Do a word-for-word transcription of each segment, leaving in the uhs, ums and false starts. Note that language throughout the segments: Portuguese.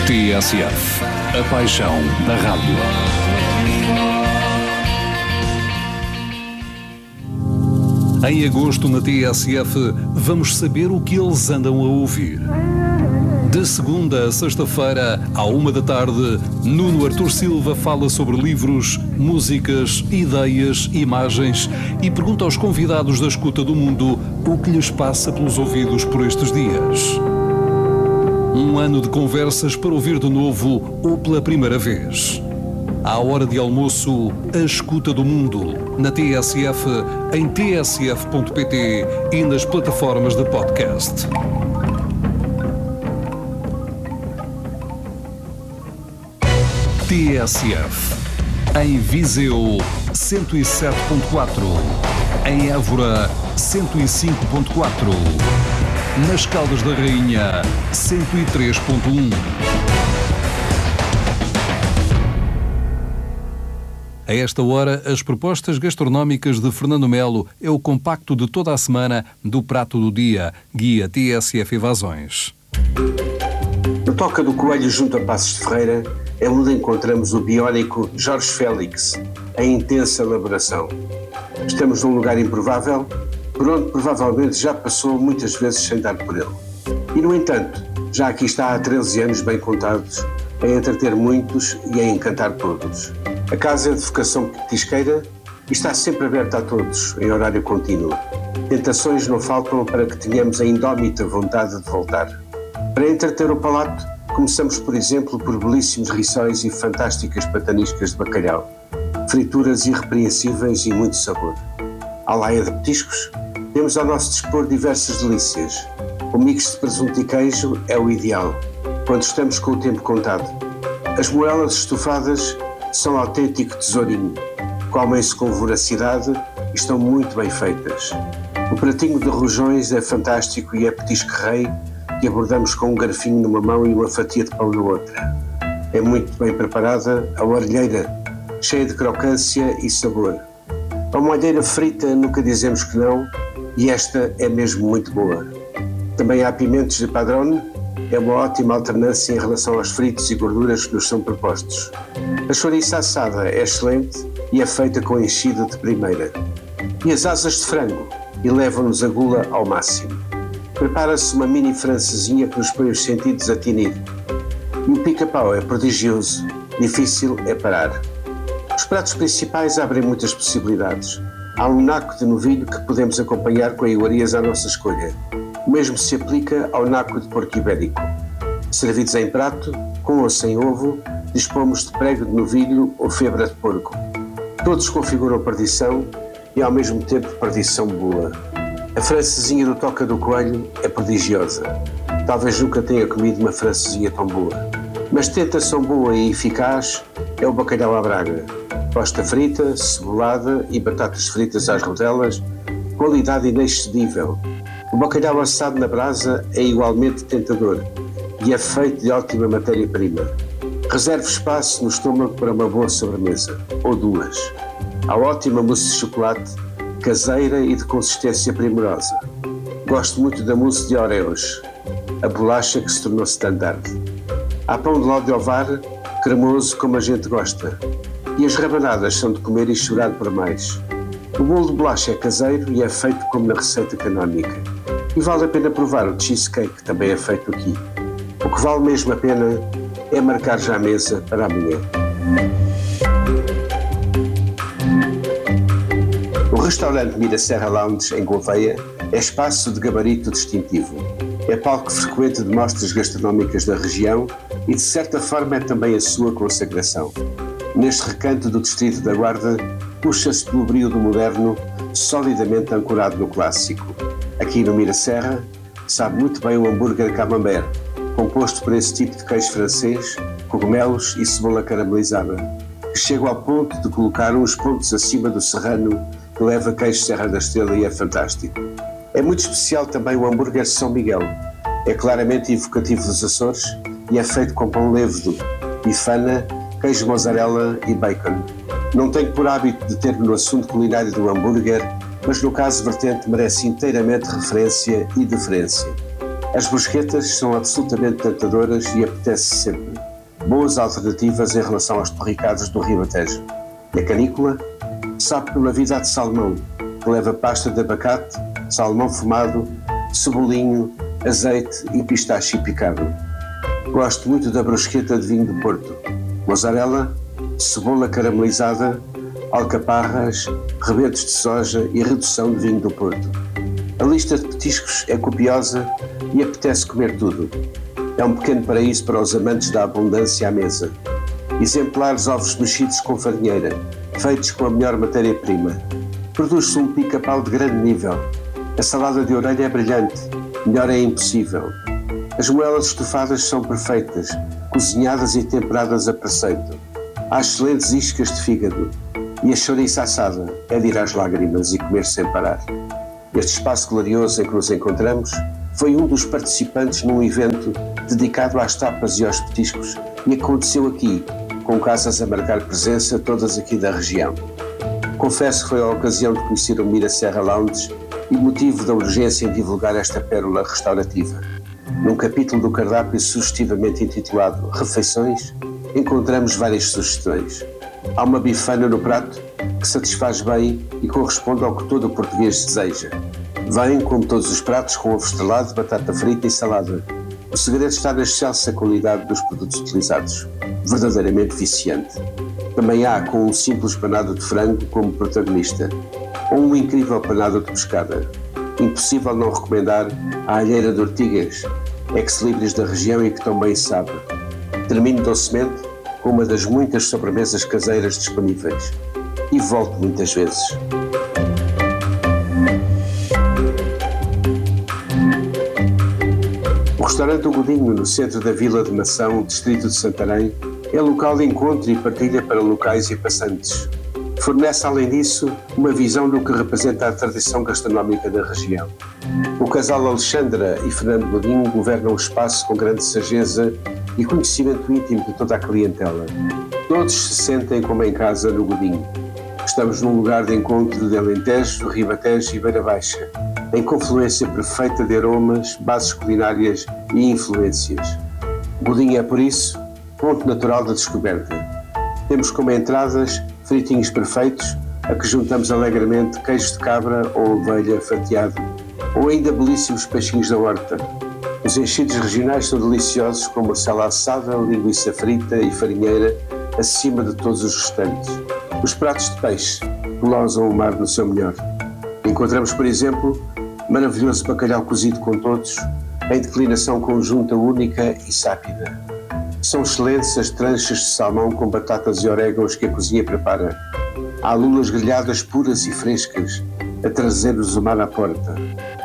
T S F, a paixão da rádio. Em agosto na T S F vamos saber o que eles andam a ouvir. De segunda a sexta-feira, à uma da tarde, Nuno Artur Silva fala sobre livros, músicas, ideias, imagens e pergunta aos convidados da escuta do mundo o que lhes passa pelos ouvidos por estes dias. Um ano de conversas para ouvir de novo ou pela primeira vez. À hora de almoço, a escuta do mundo, na T S F, em t s f ponto p t e nas plataformas de podcast. T S F, em Viseu, cento e sete ponto quatro, em Évora, cento e cinco ponto quatro, nas Caldas da Rainha, cento e três ponto um. A esta hora, as propostas gastronómicas de Fernando Melo é o compacto de toda a semana do Prato do Dia, guia T S F Evasões. Na Toca do Coelho, junto a Passos de Ferreira, é onde encontramos o biónico Jorge Félix, em intensa elaboração. Estamos num lugar improvável, por onde provavelmente já passou muitas vezes sem dar por ele. E, no entanto, já aqui está há treze anos bem contados, a entreter muitos e a encantar todos. A casa é de vocação petisqueira e está sempre aberta a todos, em horário contínuo. Tentações não faltam para que tenhamos a indómita vontade de voltar. Para entreter o palato, começamos, por exemplo, por belíssimos rissóis e fantásticas pataniscas de bacalhau, frituras irrepreensíveis e muito sabor. À laia de petiscos, temos ao nosso dispor diversas delícias. O mix de presunto e queijo é o ideal, quando estamos com o tempo contado. As moelas estofadas são autêntico tesourinho, comem-se com voracidade e estão muito bem feitas. O pratinho de rojões é fantástico e é petisco rei, que abordamos com um garfinho numa mão e uma fatia de pão na outra. É muito bem preparada a orelheira, cheia de crocância e sabor. A molheira frita nunca dizemos que não, e esta é mesmo muito boa. Também há pimentos de padrone, é uma ótima alternância em relação aos fritos e gorduras que nos são propostos. A chouriça assada é excelente e é feita com enchido de primeira. E as asas de frango elevam-nos a gula ao máximo. Prepara-se uma mini francesinha que nos põe os sentidos a tinir. E o pica-pau é prodigioso, difícil é parar. Os pratos principais abrem muitas possibilidades. Há um naco de novilho que podemos acompanhar com iguarias à nossa escolha. O mesmo se aplica ao naco de porco ibérico. Servidos em prato, com ou sem ovo, dispomos de prego de novilho ou febra de porco. Todos configuram perdição e ao mesmo tempo perdição boa. A francesinha do Toca do Coelho é prodigiosa. Talvez nunca tenha comido uma francesinha tão boa. Mas tentação boa e eficaz é o bacalhau à Braga. Posta frita, cebolada e batatas fritas às rodelas, qualidade inexcedível. O bacalhau assado na brasa é igualmente tentador e é feito de ótima matéria-prima. Reserve espaço no estômago para uma boa sobremesa, ou duas. A ótima mousse de chocolate, caseira e de consistência primorosa. Gosto muito da mousse de Oreos, a bolacha que se tornou standard. Há pão de ló de ovar, cremoso como a gente gosta. E as rabanadas são de comer e chorar por mais. O bolo de bolacha é caseiro e é feito como na receita canónica. E vale a pena provar o cheesecake, que também é feito aqui. O que vale mesmo a pena é marcar já a mesa para amanhã. O restaurante Miraserra Lounge, em Gouveia, é espaço de gabarito distintivo. É palco frequente de mostras gastronómicas da região e, de certa forma, é também a sua consagração. Neste recanto do distrito da Guarda, puxa-se pelo brio do moderno, solidamente ancorado no clássico. Aqui no Miraserra, sabe muito bem o hambúrguer camembert, composto por esse tipo de queijo francês, cogumelos e cebola caramelizada, que chega ao ponto de colocar uns pontos acima do serrano que leva queijo Serra da Estrela e é fantástico. É muito especial também o hambúrguer São Miguel. É claramente evocativo dos Açores e é feito com pão lévedo, bifana, queijo mozzarella e bacon. Não tenho por hábito de ter no assunto culinário do hambúrguer, mas no caso vertente merece inteiramente referência e deferência. As brusquetas são absolutamente tentadoras e apetece sempre. Boas alternativas em relação aos torricados do Ribatejo. Na canícula, sabe pela vida de salmão, que leva pasta de abacate, salmão fumado, cebolinho, azeite e pistache picado. Gosto muito da brusqueta de vinho do Porto. Mozzarella, cebola caramelizada, alcaparras, rebentos de soja e redução de vinho do Porto. A lista de petiscos é copiosa e apetece comer tudo. É um pequeno paraíso para os amantes da abundância à mesa. Exemplares ovos mexidos com farinheira, feitos com a melhor matéria-prima. Produz-se um pica-pau de grande nível. A salada de orelha é brilhante, melhor é impossível. As moelas estofadas são perfeitas, cozinhadas e temperadas a preceito. Há excelentes iscas de fígado. E a chouriça assada é de ir às lágrimas e comer sem parar. Este espaço glorioso em que nos encontramos foi um dos participantes num evento dedicado às tapas e aos petiscos e aconteceu aqui, com casas a marcar presença, todas aqui da região. Confesso que foi a ocasião de conhecer o Mira Serra Lounge e motivo da urgência em divulgar esta pérola restaurativa. Num capítulo do cardápio sugestivamente intitulado Refeições, encontramos várias sugestões. Há uma bifana no prato que satisfaz bem e corresponde ao que todo o português deseja. Vem, como todos os pratos, com ovo estrelado, batata frita e salada. O segredo está na excelsa qualidade dos produtos utilizados, verdadeiramente viciante. Também há com um simples panado de frango como protagonista, ou um incrível panado de pescada. Impossível não recomendar a alheira de ortigas, ex-libris da região e que tão bem sabe. Termino docemente com uma das muitas sobremesas caseiras disponíveis. E volto muitas vezes. O restaurante O Godinho, no centro da Vila de Mação, distrito de Santarém, é local de encontro e partilha para locais e passantes. Fornece, além disso, uma visão do que representa a tradição gastronómica da região. O casal Alexandra e Fernando Godinho governam o espaço com grande sageza e conhecimento íntimo de toda a clientela. Todos se sentem como em casa no Godinho. Estamos num lugar de encontro de Alentejo, Ribatejo e Beira Baixa, em confluência perfeita de aromas, bases culinárias e influências. Godinho é, por isso, ponto natural da descoberta. Temos como entradas fritinhos perfeitos, a que juntamos alegremente queijo de cabra ou ovelha fatiado, ou ainda belíssimos peixinhos da horta. Os enchidos regionais são deliciosos, com morcela assada, linguiça frita e farinheira, acima de todos os restantes. Os pratos de peixe glosam o mar no seu melhor. Encontramos, por exemplo, maravilhoso bacalhau cozido com todos, em declinação conjunta única e sápida. São excelentes as tranchas de salmão com batatas e orégãos que a cozinha prepara. Há lulas grelhadas puras e frescas, a trazer-nos o mar à porta.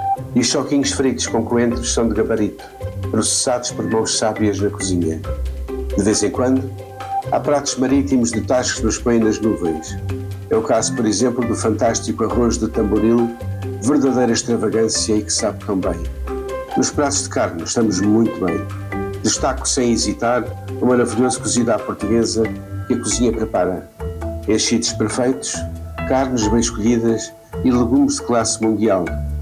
E os choquinhos fritos com coentros são de gabarito, processados por mãos sábias na cozinha. De vez em quando, há pratos marítimos de tascos que nos põem nas nuvens. É o caso, por exemplo, do fantástico arroz de tamboril, verdadeira extravagância e que sabe tão bem. Nos pratos de carne estamos muito bem. Destaco sem hesitar o maravilhoso cozido à portuguesa que a cozinha prepara. Enchidos perfeitos, carnes bem escolhidas e legumes de classe mundial.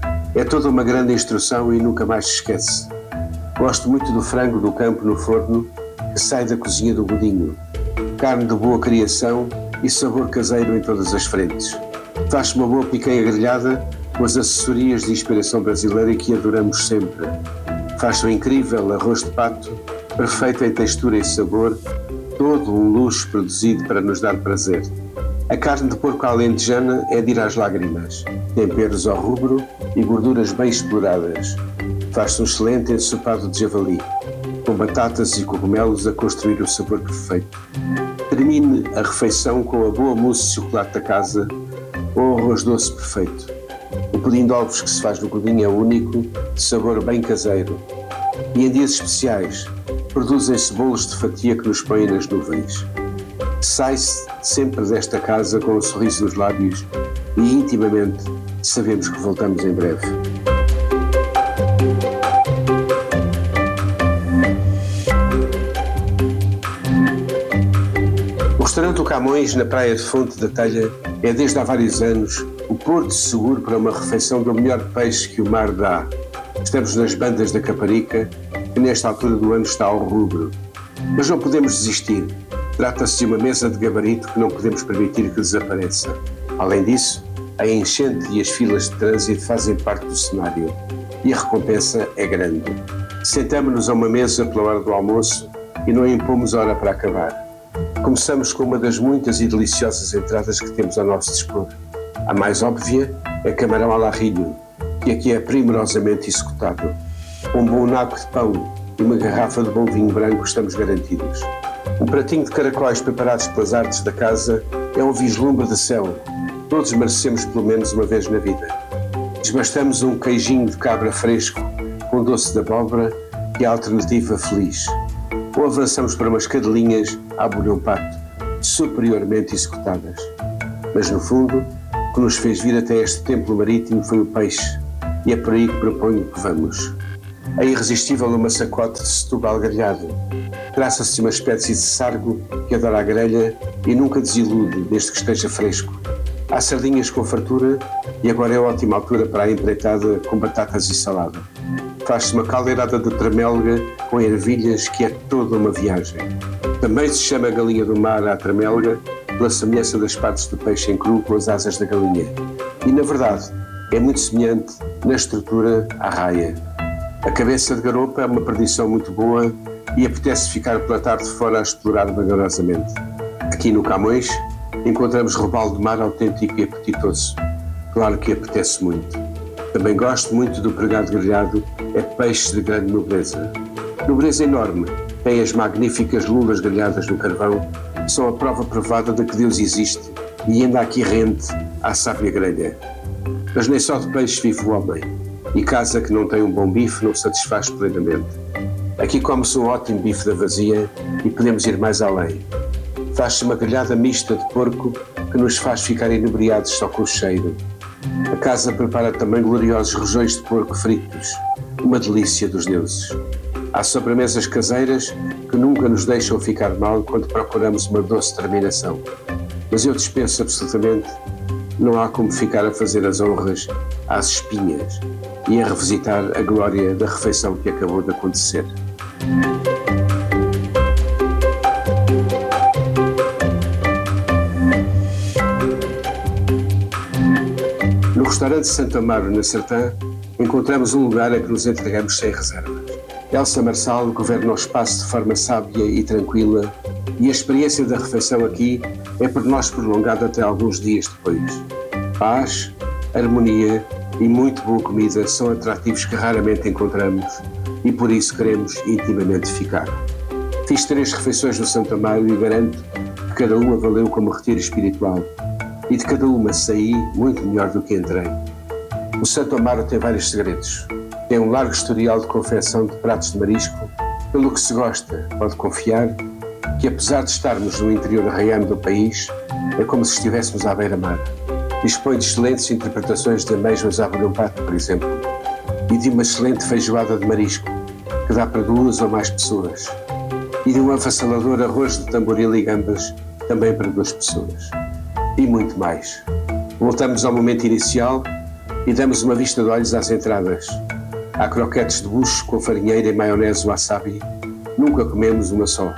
É toda uma grande instrução e nunca mais se esquece. Gosto muito do frango do campo no forno que sai da cozinha do Godinho. Carne de boa criação e sabor caseiro em todas as frentes. Faz-se uma boa picanha grelhada com as assessorias de inspiração brasileira que adoramos sempre. Faz-se um incrível arroz de pato, perfeito em textura e sabor, todo um luxo produzido para nos dar prazer. A carne de porco alentejana é de ir às lágrimas, temperos ao rubro e gorduras bem exploradas. Faz-se um excelente ensopado de javali, com batatas e cogumelos a construir o sabor perfeito. Termine a refeição com a boa mousse de chocolate da casa ou arroz doce perfeito. O pudim de ovos que se faz no Godinho é único, de sabor bem caseiro. E em dias especiais, produzem-se bolos de fatia que nos põem nas nuvens. Sai-se sempre desta casa com um sorriso nos lábios e intimamente sabemos que voltamos em breve. O restaurante O Camões, na praia de Fonte da Telha, é desde há vários anos o porto seguro para uma refeição do melhor peixe que o mar dá. Estamos nas bandas da Caparica, que nesta altura do ano está ao rubro. Mas não podemos desistir. Trata-se de uma mesa de gabarito que não podemos permitir que desapareça. Além disso, a enchente e as filas de trânsito fazem parte do cenário. E a recompensa é grande. Sentamo-nos a uma mesa pela hora do almoço e não impomos hora para acabar. Começamos com uma das muitas e deliciosas entradas que temos ao nosso dispor. A mais óbvia é camarão à larrilho, que aqui é primorosamente executado. Um bom naco de pão e uma garrafa de bom vinho branco estamos garantidos. Um pratinho de caracóis preparados pelas artes da casa é um vislumbre de céu. Todos merecemos pelo menos uma vez na vida. Desbastamos um queijinho de cabra fresco com doce de abóbora, que é a alternativa feliz. Ou avançamos para umas cadelinhas à bolhão pato, superiormente executadas. Mas no fundo, o que nos fez vir até este templo marítimo foi o peixe, e é por aí que proponho que vamos. É irresistível uma sacote de Setúbal grelhado. Traça-se de uma espécie de sargo que adora a grelha e nunca desilude, desde que esteja fresco. Há sardinhas com fartura e agora é a ótima altura para a empreitada com batatas e salada. Faz-se uma caldeirada de tramelga com ervilhas que é toda uma viagem. Também se chama galinha do mar à tramelga pela semelhança das partes do peixe em cru com as asas da galinha. E, na verdade, é muito semelhante na estrutura à raia. A cabeça de garopa é uma perdição muito boa e apetece ficar pela tarde fora a explorar vagarosamente. Aqui no Camões encontramos robalo de mar autêntico e apetitoso. Claro que apetece muito. Também gosto muito do pregado grelhado, é peixe de grande nobreza. Nobreza enorme, tem as magníficas lulas grelhadas no carvão, são a prova provada de que Deus existe e ainda aqui rente à sábia grelha. Mas nem só de peixe vive o homem, e casa que não tem um bom bife não satisfaz plenamente. Aqui come-se um ótimo bife da vazia e podemos ir mais além. Faz-se uma grelhada mista de porco que nos faz ficar inebriados só com o cheiro. A casa prepara também gloriosos rojões de porco fritos, uma delícia dos deuses. Há sobremesas caseiras que nunca nos deixam ficar mal quando procuramos uma doce terminação. Mas eu dispenso absolutamente, não há como ficar a fazer as honras às espinhas e a revisitar a glória da refeição que acabou de acontecer. No restaurante Santo Amaro, na Sertã, encontramos um lugar a que nos entregamos sem reservas. Elsa Marçal governa o espaço de forma sábia e tranquila e a experiência da refeição aqui é por nós prolongada até alguns dias depois. Paz, harmonia e muito boa comida são atrativos que raramente encontramos e por isso queremos intimamente ficar. Fiz três refeições no Santo Amaro e garanto que cada uma valeu como retiro espiritual e de cada uma saí muito melhor do que entrei. O Santo Amaro tem vários segredos. Tem um largo historial de confecção de pratos de marisco, pelo que se gosta, pode confiar que apesar de estarmos no interior arraiano do país, é como se estivéssemos à beira-mar. Dispõe de excelentes interpretações de amêijoas à bolhão pato, por exemplo, e de uma excelente feijoada de marisco, que dá para duas ou mais pessoas, e de um avassalador arroz de tamboril e gambas, também para duas pessoas. E muito mais. Voltamos ao momento inicial e damos uma vista de olhos às entradas. Há croquetes de bucho com farinheira e maionese wasabi. Nunca comemos uma só.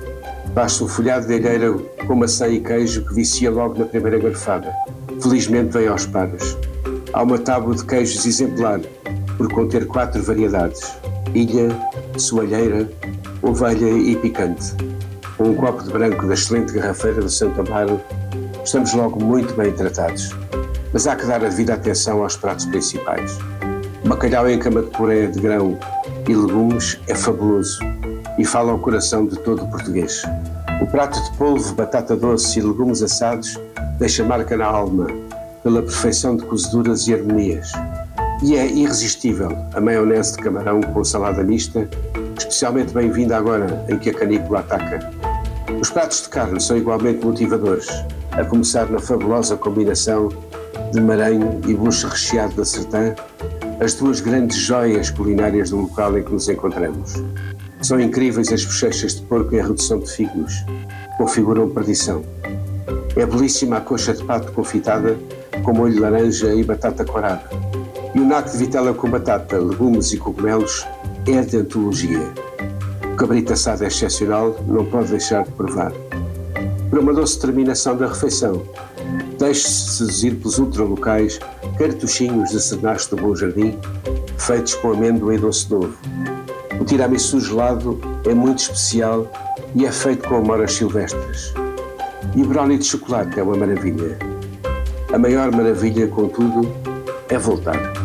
Basta um folhado de alheira com maçã e queijo que vicia logo na primeira garfada. Felizmente vem aos pares. Há uma tábua de queijos exemplar, por conter quatro variedades: ilha, soalheira, ovelha e picante. Com um copo de branco da excelente garrafeira do Santo Amaro, estamos logo muito bem tratados. Mas há que dar a devida atenção aos pratos principais. O bacalhau em cama de puré de grão e legumes é fabuloso e fala ao coração de todo o português. O prato de polvo, batata doce e legumes assados deixa marca na alma pela perfeição de cozeduras e harmonias. E é irresistível a maionese de camarão com salada mista, especialmente bem-vinda agora em que a canícula ataca. Os pratos de carne são igualmente motivadores, a começar na fabulosa combinação de maranho e bucho recheado da Sertã, as duas grandes joias culinárias do local em que nos encontramos. São incríveis as bochechas de porco em redução de figos, que configuram perdição. É belíssima a coxa de pato confitada com molho de laranja e batata corada. E o naco de vitela com batata, legumes e cogumelos é de antologia. O cabrito assado é excepcional, não pode deixar de provar. Para uma doce terminação da refeição, deixe-se seduzir pelos ultralocais cartuchinhos de Sernache do Bom Jardim, feitos com amêndoa e doce novo. O tiramisu gelado é muito especial e é feito com amoras silvestres. E o brownie de chocolate é uma maravilha. A maior maravilha, contudo, é voltar.